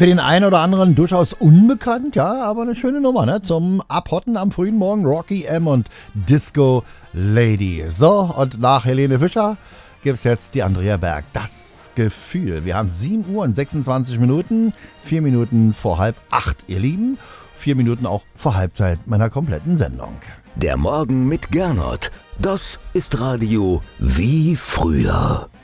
Für den einen oder anderen durchaus unbekannt, ja, aber eine schöne Nummer, ne? Zum Abhotten am frühen Morgen, Rocky M. und Disco Lady. So, und nach Helene Fischer gibt's jetzt die Andrea Berg. Das Gefühl. Wir haben 7 Uhr und 26 Minuten, 4 Minuten vor 7:30, ihr Lieben. 4 Minuten auch vor Halbzeit meiner kompletten Sendung. Der Morgen mit Gernot. Das ist Radio wie früher.